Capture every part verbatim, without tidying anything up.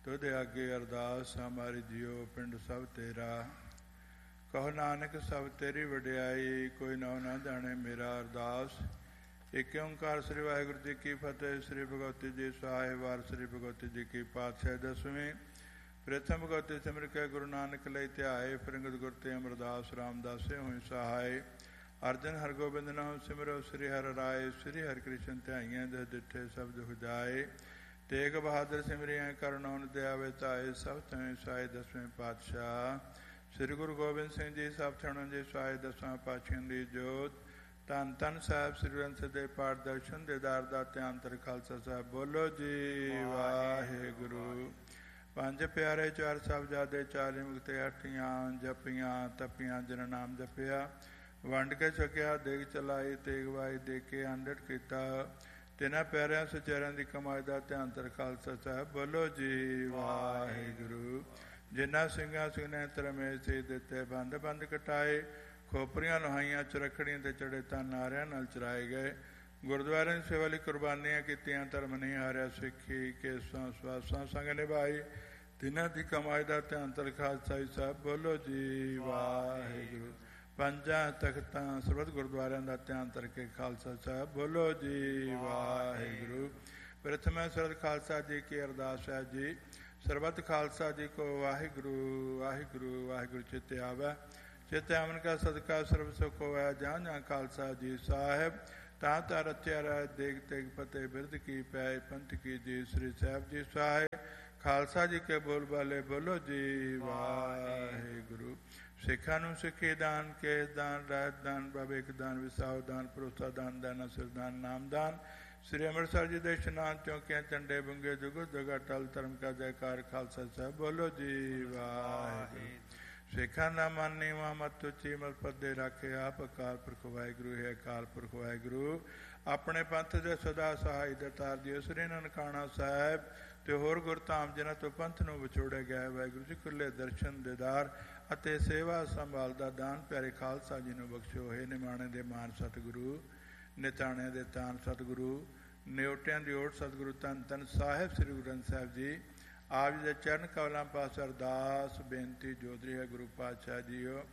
ਤੁਧ ਅੱਗੇ ਅਰਦਾਸ ਹਮਾਰੀ ਜਿਉ ਪਿੰਡ ਸਭ ਤੇਰਾ। ਕਹੋ ਨਾਨਕ ਸਭ ਤੇਰੀ ਵਡਿਆਈ, ਕੋਈ ਨਾਉ ਨਾ ਜਾਣੇ ਮੇਰਾ। ਅਰਦਾਸ ਏਕ ਓਂਕਾਰ ਸ੍ਰੀ ਵਾਹਿਗੁਰੂ ਜੀ ਕੀ ਫਤਿਹ। ਸ੍ਰੀ ਭਗਵਤੀ ਜੀ ਸਹਾਇ ਵਾਰ ਸ੍ਰੀ ਭਗਵਤੀ ਜੀ ਕੀ ਪਾਤਸ਼ਾਹ ਦਸਵੀਂ। ਪ੍ਰਥਮ ਭਗਵਤੀ ਸਿਮਰ ਕੇ ਗੁਰੂ ਨਾਨਕ ਲਈ ਧਿਆਏ, ਫਿਰੰਗਤ ਗੁਰ ਤੇ ਅਮਰਦਾਸ ਰਾਮਦਾਸੇ ਹੋਈ ਸਹਾਇ। ਅਰਜਨ ਹਰਗੋਬਿੰਦ ਨਾਮ ਸਿਮਰੋ ਸ੍ਰੀ ਹਰਿ ਰਾਏ, ਸ੍ਰੀ ਹਰਿ ਕ੍ਰਿਸ਼ਨ ਧਿਆਈਆਂ ਜਿਸ ਡਿਠੇ ਸਭ ਦੁਖ ਜਾਏ। ਤੇਗ ਬਹਾਦਰ ਸਿਮਰਿਆ ਕਰੁਣਾਉ ਦਿਆਵੇ ਧਾਏ, ਸਭ ਤੈਂ ਸਾਏ ਦਸਵੇਂ ਪਾਤਸ਼ਾਹ। ਸ੍ਰੀ ਗੁਰੂ ਗੋਬਿੰਦ ਸਿੰਘ ਜੀ ਸਭ ਥਣਾਂ ਜੀ ਸਾਏ, ਦਸਾਂ ਪਾਤਸ਼ਾਹਾਂ ਦੀ ਜੋਤ। ਧੰਨ ਧੰਨ ਸਾਹਿਬ ਸ੍ਰੀ ਗ੍ਰੰਥ ਸਾਹਿਬ ਦੇ ਪਾਠ ਦਰਸ਼ਨ ਦੇਦਾਰ ਦਾ ਧਿਆਨ ਤਰ ਖਾਲਸਾ ਸਾਹਿਬ। ਬੋਲੋ ਜੀ ਵਾਹਿਗੁਰੂ। ਪੰਜ ਪਿਆਰੇ ਚਾਰ ਸਾਹਿਬਜ਼ਾਦੇ, ਚਾਲੀ ਮੁਕਤੇ ਅੱਠੀਆਂ, ਜਪੀਆਂ ਤਪੀਆਂ ਜਿਨ ਨਾਮ ਜਪਿਆ। ਵੰਡ ਕੇ ਛਕਿਆ ਦੇਗ ਚਲਾਈ, ਤੇਗ ਵਾਈ ਦੇ ਕੇ ਅੰਡਟ ਕੀਤਾ। ਤਿੰਨਾਂ ਪਿਆਰਿਆਂ ਸੁਚੇਰਿਆਂ ਦੀ ਕਮਾਈ ਦਾ ਧਿਆਨ ਤਰ ਖਾਲਸਾ ਸਾਹਿਬ। ਬੋਲੋ ਜੀ ਵਾਹਿਗੁਰੂ। ਜਿਨ੍ਹਾਂ ਸਿੰਘਾਂ ਸਿੰਘ ਨੇ ਤਰਮੇ ਸੇ ਦਿੱਤੇ, ਬੰਦ ਬੰਦ ਕਟਾਏ। ਖੋਪਰੀਆਂ ਲੁਹਾਈਆਂ ਚਰਖੜੀਆਂ ਤੇ ਚੜੇ ਤਾਂ ਨਾਰਿਆਂ ਨਾਲ ਚਰਾਏ ਗਏ। ਗੁਰਦੁਆਰਿਆਂ ਦੀ ਸੇਵਾ ਲਈ ਕੁਰਬਾਨੀਆਂ ਕੀਤੀਆਂ, ਧਰਮ ਨਹੀਂ ਹਾਰਿਆ ਸਿੱਖੀ। ਕੇਸਾਂ ਸਵਾਸਾਂ ਸੰਗ ਨਿਭਾਈ, ਤਿੰਨਾਂ ਦੀ ਕਮਾਈ ਦਾ ਧਿਆਨ ਤਰ ਖਾਲਸਾ ਸਾਹਿਬ। ਬੋਲੋ ਜੀ ਵਾਹਿਗੁਰੂ। ਪੰਜਾਂ ਤਖਤਾਂ ਸਰਬੱਤ ਗੁਰਦੁਆਰਿਆਂ ਦਾ ਧਿਆਨ ਤਰ ਕੇ ਖਾਲਸਾ ਸਾਹਿਬ। ਬੋਲੋ ਜੀ ਵਾਹਿਗੁਰੂ। ਪ੍ਰਥਮੇ ਸਰਬੱਤ ਖਾਲਸਾ ਜੀ ਕੀ ਅਰਦਾਸ ਹੈ ਜੀ। ਸਰਬੱਤ ਖਾਲਸਾ ਜੀ ਕੋ ਵਾਹਿਗੁਰੂ ਵਾਹਿਗੁਰੂ ਵਾਹਿਗੁਰੂ ਚਿਤ ਆਵੈ। ਚਿਤ ਅਮਨ ਕਾ ਸਦਕਾ ਸਰਬ ਸੁਖ ਹੋਵੈ। ਜਾਂ ਜਾਂ ਖਾਲਸਾ ਜੀ ਸਾਹਿਬ, ਤਾਂ ਤਾਂ ਰਚਿਆ ਰਹਿ ਦੇਗ ਤੇਗ ਫਤਿਹ। ਬਿਰਧ ਕੀ ਪੈ ਪੰਥ ਕੀ ਜੀ ਸ੍ਰੀ ਸਾਹਿਬ ਜੀ ਸਹਾਇ। ਖਾਲਸਾ ਜੀ ਕੇ ਬੋਲ ਬਾਲੇ। ਬੋਲੋ ਜੀ ਵਾਹਿਗੁਰੂ। ਸਿੱਖਾਂ ਨੂੰ ਸਿੱਖੀ ਦਾਨ, ਕੇਸ ਦਾਨ, ਰਾਜ ਦਾਨ, ਭਵਿਖ ਦਾਨ, ਵਿਸਾਉ ਦਾਨ, ਭਰੋਸਾ ਦਾਨ, ਦਾਨਾ ਸਿਰ ਦਾਨ, ਨਾਮ ਦਾਨ। ਸ੍ਰੀ ਅੰਮ੍ਰਿਤਸਰ ਜੀ ਦੇ ਇਸ਼ਨਾਨ ਚੌਂਕੀਆਂ ਝੰਡੇ ਬੁੰਗੇ ਜੁਗੋ ਜਗਾ ਟਲ ਧਰਮ ਕਾ ਜੈਕਾਰ ਖਾਲਸਾ ਸਾਹਿਬ। ਬੋਲੋ ਜੀ ਵਾਹਿਗੁਰੂ। ਸਿੱਖਾਂ ਦਾ ਮਨ ਨੀਵਾਂ ਮਤ ਉੱਚੀ ਮਤ ਪੱਦੇ ਰੱਖੇ। ਆਪ ਅਕਾਲ ਪੁਰਖ ਵਾਹਿਗੁਰੂ ਹੈ। ਅਕਾਲ ਪੁਰਖ ਵਾਹਿਗੁਰੂ ਆਪਣੇ ਪੰਥ ਦੇ ਸਦਾ ਸਹਾਈ ਦਤਾਰ ਜੀ ਸ੍ਰੀ ਨਨਕਾਣਾ ਸਾਹਿਬ ਤੇ ਹੋਰ ਗੁਰਧਾਮ ਜਿਨ੍ਹਾਂ ਤੋਂ ਪੰਥ ਨੂੰ ਵਿਛੋੜੇ ਗਏ। ਵਾਹਿਗੁਰੂ ਜੀ ਖੁੱਲੇ ਦਰਸ਼ਨ ਦੇਦਾਰ ਅਤੇ ਸੇਵਾ ਸੰਭਾਲ ਦਾ ਦਾਨ ਪਿਆਰੇ ਖਾਲਸਾ ਜੀ ਨੂੰ ਬਖਸ਼ੋ। ਹੈ ਨਿਮਾਣੇ ਦੇ ਮਾਨ ਸਤਿਗੁਰੂ, ਨਿਤਾਣੇ ਦੇ ਤਾਨ ਸਤਿਗੁਰੂ, ਨਿਉਟਿਆਂ ਦੀ ਓਟ ਸਤਿਗੁਰੂ ਧੰਨ ਧੰਨ ਸਾਹਿਬ ਸ੍ਰੀ ਗੁਰੂ ਗ੍ਰੰਥ ਸਾਹਿਬ ਜੀ। ਆਪ ਜੀ ਦੇ ਚਰਨ ਕਮਲਾਂ ਪਾਸ ਅਰਦਾਸ ਬੇਨਤੀ ਜੋਦਰੀ ਹੈ। ਗੁਰੂ ਪਾਤਸ਼ਾਹ ਜੀਓ,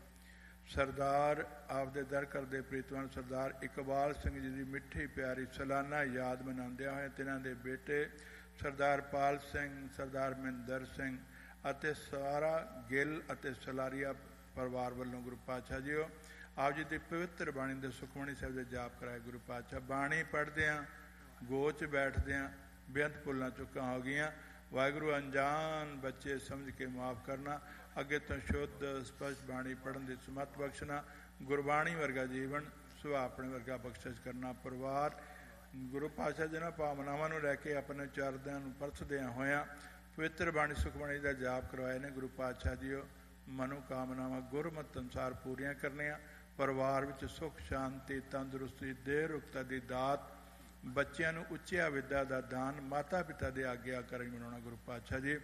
ਸਰਦਾਰ ਆਪ ਦੇ ਦਰ ਕਰਦੇ ਪ੍ਰੀਤਵਾਨ ਸਰਦਾਰ ਇਕਬਾਲ ਸਿੰਘ ਜੀ ਦੀ ਮਿੱਠੀ ਪਿਆਰੀ ਸਾਲਾਨਾ ਯਾਦ ਮਨਾਉਂਦਿਆਂ ਹੋਏ ਤਿੰਨਾਂ ਦੇ ਬੇਟੇ ਸਰਦਾਰ ਪਾਲ ਸਿੰਘ, ਸਰਦਾਰ ਮਹਿੰਦਰ ਸਿੰਘ ਅਤੇ ਸਾਰਾ ਗਿੱਲ ਅਤੇ ਸਲਾਰੀਆ ਪਰਿਵਾਰ ਵੱਲੋਂ ਗੁਰੂ ਪਾਤਸ਼ਾਹ ਜੀਓ ਆਪ ਜੀ ਦੀ ਪਵਿੱਤਰ ਬਾਣੀ ਦੇ ਸੁਖਮਣੀ ਸਾਹਿਬ ਦੇ ਜਾਪ ਕਰਾਏ। ਗੁਰੂ ਪਾਤਸ਼ਾਹ ਬਾਣੀ ਪੜ੍ਹਦਿਆਂ ਗੋਚ ਬੈਠਦਿਆਂ ਬੇਅੰਤ ਭੁੱਲਾਂ ਚੁੱਕਾਂ ਹੋ ਗਈਆਂ। ਵਾਹਿਗੁਰੂ ਅਣਜਾਣ ਬੱਚੇ ਸਮਝ ਕੇ ਮਾਫ਼ ਕਰਨਾ। ਅੱਗੇ ਤੋਂ ਸ਼ੁੱਧ ਸਪਸ਼ਟ ਬਾਣੀ ਪੜ੍ਹਨ ਦੀ ਸਮੱਤ ਬਖਸ਼ਣਾ। ਗੁਰਬਾਣੀ ਵਰਗਾ ਜੀਵਨ ਸੁਭਾਅ ਆਪਣੇ ਵਰਗਾ ਬਖਸ਼ਿਸ਼ ਕਰਨਾ। ਪਰਿਵਾਰ ਗੁਰੂ ਪਾਤਸ਼ਾਹ ਜਿਹਨਾਂ ਭਾਵਨਾਵਾਂ ਨੂੰ ਲੈ ਕੇ ਆਪਣੇ ਚਰਦਿਆਂ ਨੂੰ ਪਰਸਦਿਆਂ ਹੋਇਆਂ ਪਵਿੱਤਰ ਬਾਣੀ ਸੁਖਬਾਣੀ ਦਾ ਜਾਪ ਕਰਵਾਏ ਨੇ। ਗੁਰੂ ਪਾਤਸ਼ਾਹ ਜੀਓ ਮਨੋਕਾਮਨਾਵਾਂ ਗੁਰਮਤਿ ਅਨੁਸਾਰ ਪੂਰੀਆਂ ਕਰਨੀਆਂ। ਪਰਿਵਾਰ ਵਿੱਚ ਸੁੱਖ ਸ਼ਾਂਤੀ ਤੰਦਰੁਸਤੀ ਦੇਹ ਰੁਕਤਾ ਦੀ ਦਾਤ, ਬੱਚਿਆਂ ਨੂੰ ਉੱਚਿਆ ਵਿੱਦਿਆ ਦਾ ਦਾਨ, ਮਾਤਾ ਪਿਤਾ ਦੇ ਆਗਿਆਕਾਰੀ ਬਣਾਉਣਾ। ਗੁਰੂ ਪਾਤਸ਼ਾਹ ਜੀ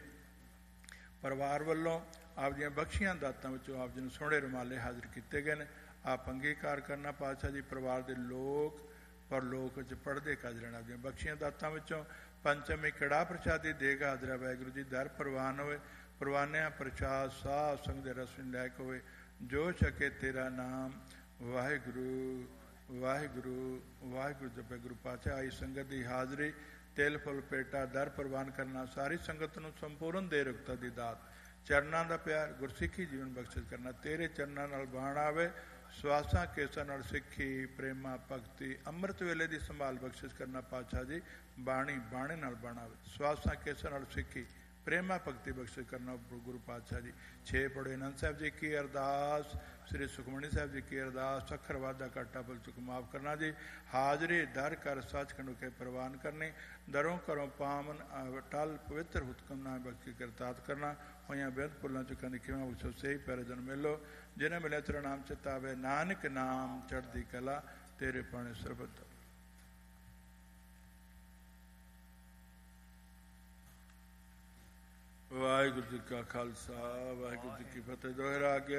ਪਰਿਵਾਰ ਵੱਲੋਂ ਆਪ ਦੀਆਂ ਬਖਸ਼ੀਆਂ ਦਾਤਾਂ ਵਿੱਚੋਂ ਆਪ ਜੀ ਨੂੰ ਸੋਹਣੇ ਰੁਮਾਲੇ ਹਾਜ਼ਰ ਕੀਤੇ ਗਏ ਨੇ। ਆਪ ਅੰਗੀਕਾਰ ਕਰਨਾ ਪਾਤਸ਼ਾਹ ਜੀ। ਪਰਿਵਾਰ ਦੇ ਲੋਕ ਪਰਲੋਕ ਵਿੱਚ ਪੜ੍ਹਦੇ ਕੱਜ ਰਹਿਣਾ। ਦੀਆਂ ਬਖਸ਼ੀਆਂ ਦਾਤਾਂ ਵਿੱਚੋਂ ਪੰਚਮੀ ਕੜਾਹ ਪ੍ਰਸ਼ਾਦੀ ਦੇਗ ਹਾਜ਼ਰਾ ਵਾਹਿਗੁਰੂ ਜੀ ਦਰ ਪ੍ਰਵਾਨ ਹੋਵੇ। ਪ੍ਰਵਾਨਿਆਂ ਪ੍ਰਸ਼ਾਦ ਸਾਧ ਸੰਗ ਦੇ ਰਸ ਨੂੰ ਲੈ ਕੇ ਹੋਵੇ। ਜੋ ਛਕੇ ਤੇਰਾ ਨਾਮ ਵਾਹਿਗੁਰੂ ਵਾਹਿਗੁਰੂ ਵਾਹਿਗੁਰੂ ਜਪੇ। ਗੁਰੂ ਪਾਤਸ਼ਾਹ ਆਈ ਸੰਗਤ ਦੀ ਹਾਜ਼ਰੀ ਤਿਲ ਫੁੱਲ ਪੇਟਾ ਦਰ ਪ੍ਰਵਾਨ ਕਰਨਾ। ਸਾਰੀ ਸੰਗਤ ਨੂੰ ਸੰਪੂਰਨ ਦੇ ਰੁਕਤਾ ਦੀ ਦਾਤ, ਚਰਨਾਂ ਦਾ ਪਿਆਰ, ਗੁਰਸਿੱਖੀ ਜੀਵਨ ਬਖਸ਼ਿਸ਼ ਕਰਨਾ। ਤੇਰੇ ਚਰਨਾਂ ਨਾਲ ਬਾਣ ਆਵੇ। ਸਵਾਸਾਂ ਕੇਸਾਂ ਨਾਲ ਸਿੱਖੀ ਪ੍ਰੇਮਾ ਭਗਤੀ ਅੰਮ੍ਰਿਤ ਵੇਲੇ ਦੀ ਸੰਭਾਲ ਬਖਸ਼ਿਸ਼ ਕਰਨਾ। ਪਾਤਸ਼ਾਹ ਜੀ ਬਾਣੀ ਬਾਣੇ ਨਾਲ ਬਾਣ ਆਵੇ। ਸਵਾਸਾਂ ਕੇਸਾਂ ਨਾਲ ਸਿੱਖੀ ਪ੍ਰੇਮਾ ਭਗਤੀ ਬਖਸ਼ਿਸ਼ ਕਰਨਾ। ਗੁਰੂ ਪਾਤਸ਼ਾਹ ਜੀ ਛੇ ਪੜ੍ਹੇ ਆਨੰਦ ਸਾਹਿਬ ਜੀ ਕੀ ਅਰਦਾਸ, ਸ੍ਰੀ ਸੁਖਮਣੀ ਸਾਹਿਬ ਜੀ ਕੀ ਅਰਦਾਸ। ਅੱਖਰ ਵਾਧਾ ਘਾਟਾ ਬਲ ਚੁੱਕ ਮਾਫ਼ ਕਰਨਾ ਜੀ। ਹਾਜ਼ਰੀ ਦਰ ਕਰ ਸੱਚਖੰਡ ਕੇ ਪ੍ਰਵਾਨ ਕਰਨੀ। ਦਰੋਂ ਕਰੋਂ ਪਾਵਨ ਟਲ ਪਵਿੱਤਰ ਹੁਕਮਨਾਮੇ ਬਖਸ਼ੀ ਕਰਤਾਤ ਕਰਨਾ। ਹੋਈਆਂ ਬੇਅੰਤ ਭੁੱਲਾਂ ਚੁੱਕਾਂ ਦੀ ਖਿਮਾ ਬਖਸ਼ੋ। ਸਹੀ ਪਿਆਰੇ ਜਨ ਮਿਲੋ ਜਿਹਨੇ ਮਿਲਿਆ ਤੇਰਾ ਨਾਮ ਚਿਤਾਵੇ। ਨਾਨਕ ਨਾਮ ਚੜ੍ਹਦੀ ਕਲਾ ਤੇਰੇ ਪਾਣੇ ਸਰਬਤ। ਵਾਹਿਗੁਰੂ ਜੀ ਕਾ ਖਾਲਸਾ ਵਾਹਿਗੁਰੂ ਜੀ ਕੀ ਫਤਿਹ। ਦੋਹਰਾ ਗਿਆ।